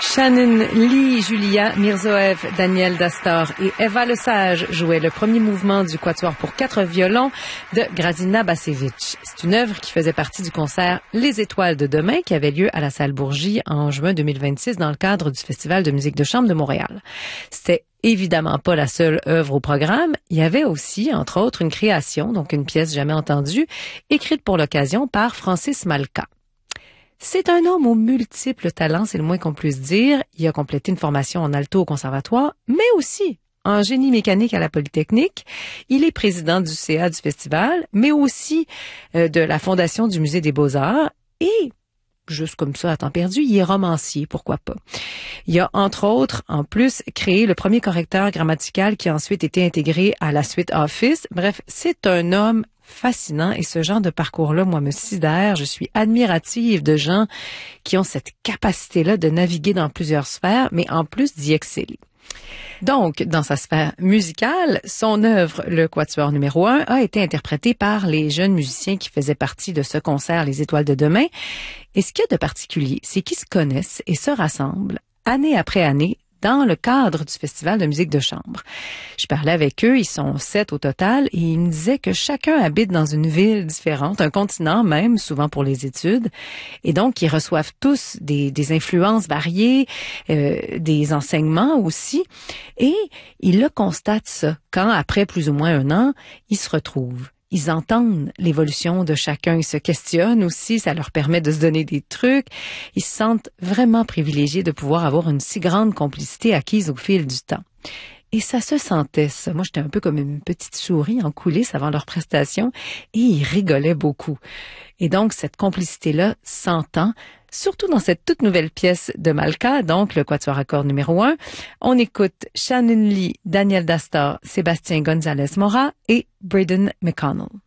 Shannon Lee, Julia Mirzoev, Daniel Dastor et Eva Lesage jouaient le premier mouvement du quatuor pour 4 violons de Gradina Basevich. C'est une œuvre qui faisait partie du concert Les Étoiles de demain qui avait lieu à la salle Bourgie en juin 2026 dans le cadre du Festival de musique de chambre de Montréal. C'était évidemment pas la seule œuvre au programme. Il y avait aussi, entre autres, une création, donc une pièce jamais entendue, écrite pour l'occasion par Francis Malka. C'est un homme aux multiples talents, c'est le moins qu'on puisse dire. Il a complété une formation en alto au conservatoire, mais aussi en génie mécanique à la Polytechnique. Il est président du CA du festival, mais aussi de la Fondation du Musée des Beaux-Arts. Et, juste comme ça, à temps perdu, il est romancier, pourquoi pas. Il a, entre autres, en plus, créé le premier correcteur grammatical qui a ensuite été intégré à la suite Office. Bref, c'est un homme fascinant et ce genre de parcours-là, moi, me sidère. Je suis admirative de gens qui ont cette capacité-là de naviguer dans plusieurs sphères, mais en plus d'y exceller. Donc, dans sa sphère musicale, son œuvre, le Quatuor numéro 1, a été interprétée par les jeunes musiciens qui faisaient partie de ce concert Les Étoiles de demain. Et ce qu'il y a de particulier, c'est qu'ils se connaissent et se rassemblent année après année dans le cadre du Festival de musique de chambre. Je parlais avec eux, ils sont 7 au total, et ils me disaient que chacun habite dans une ville différente, un continent même, souvent pour les études, et donc ils reçoivent tous des influences variées, des enseignements aussi, et ils le constatent ça, quand après plus ou moins un an, ils se retrouvent. Ils entendent l'évolution de chacun, ils se questionnent aussi, ça leur permet de se donner des trucs. Ils se sentent vraiment privilégiés de pouvoir avoir une si grande complicité acquise au fil du temps. Et ça se sentait, ça. Moi, j'étais un peu comme une petite souris en coulisses avant leur prestation et ils rigolaient beaucoup. Et donc, cette complicité-là s'entend, surtout dans cette toute nouvelle pièce de Malka, donc le Quatuor à cordes numéro 1. On écoute Shannon Lee, Daniel Dastor, Sébastien González Mora et Braden McConnell.